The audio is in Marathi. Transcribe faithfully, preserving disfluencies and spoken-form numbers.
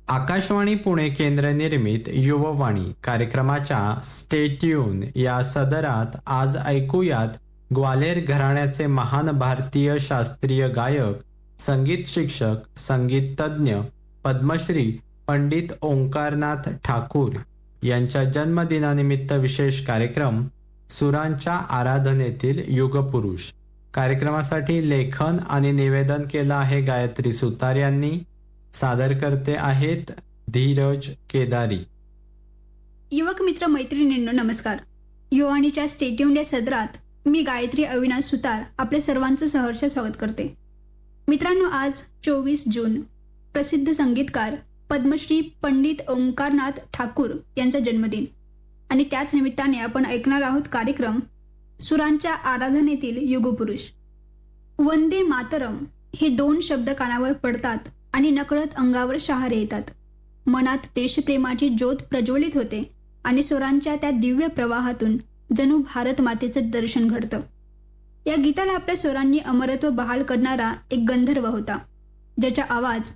आकाशवाणी पुणे केंद्र निर्मित युववाणी कार्यक्रमाच्या स्टे ट्यून या सदरात आज ऐकूयात ग्वाल्हेर घराण्याचे महान भारतीय शास्त्रीय गायक, संगीत शिक्षक, संगीत तज्ञ, पद्मश्री पंडित ओंकारनाथ ठाकूर यांच्या जन्मदिनानिमित्त विशेष कार्यक्रम सुरांच्या आराधनेतील युगपुरुष. कार्यक्रमासाठी लेखन आणि निवेदन केलं आहे गायत्री सुतार यांनी. सादर करते आहेत धीरज केदारी. युवक मित्र मैत्रिणींनो नमस्कार. युवाणीच्या स्टेट्यून या सदरात मी गायत्री अविनाश सुतार आपल्या सर्वांचं सहर्ष स्वागत करते. मित्रांनो, आज चोवीस जून प्रसिद्ध संगीतकार पद्मश्री पंडित ओंकारनाथ ठाकूर यांचा जन्मदिन आणि त्याच निमित्ताने आपण ऐकणार आहोत कार्यक्रम सुरांच्या आराधनेतील युगपुरुष. वंदे मातरम हे दोन शब्द कानावर पडतात आणि नकळत अंगावर शहारे येतात. मनात देशप्रेमाची ज्योत प्रज्वलित होते आणि स्वरांच्या त्या दिव्य प्रवाहातून जणू भारत मातेचं दर्शन घडतं. या गीताला आपल्या स्वरांनी अमरत्व बहाल करणारा एक गंधर्व होता, ज्याचा आवाज